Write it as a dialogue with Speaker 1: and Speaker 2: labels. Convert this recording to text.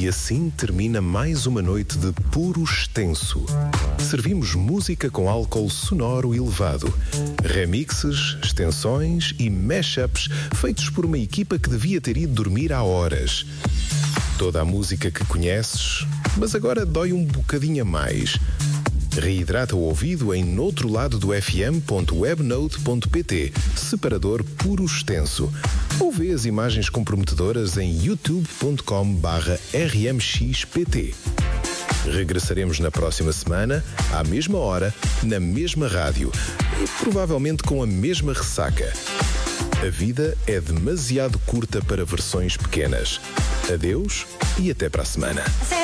Speaker 1: E assim termina mais uma noite de puro extenso. Servimos música com álcool sonoro elevado, remixes, extensões e mashups feitos por uma equipa que devia ter ido dormir há horas. Toda a música que conheces, mas agora dói um bocadinho a mais. Reidrata o ouvido em noutrolado-do-fm.webnode.pt, separador puro extenso. Ou vê as imagens comprometedoras em youtube.com/rmxpt. Regressaremos na próxima semana, à mesma hora, na mesma rádio e provavelmente com a mesma ressaca. A vida é demasiado curta para versões pequenas. Adeus e até para a semana.